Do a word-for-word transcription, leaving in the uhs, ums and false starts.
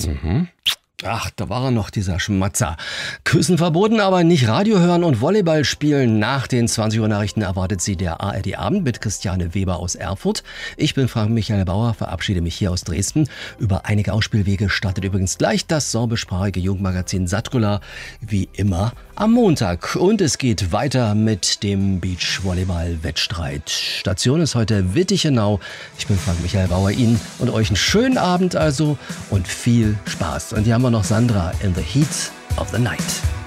Nacht. Mhm. Ach, da war er noch, dieser Schmatzer. Küssen verboten, aber nicht Radio hören und Volleyball spielen. Nach den zwanzig Uhr Nachrichten erwartet Sie der A R D-Abend mit Christiane Weber aus Erfurt. Ich bin Frank-Michael Bauer, verabschiede mich hier aus Dresden. Über einige Ausspielwege startet übrigens gleich das sorbischsprachige Jugendmagazin Satkula, wie immer am Montag. Und es geht weiter mit dem Beachvolleyball-Wettstreit. Station ist heute Wittichenau. Ich bin Frank-Michael Bauer, Ihnen und euch einen schönen Abend also und viel Spaß. Und hier haben wir noch Sandra in the Heat of the Night.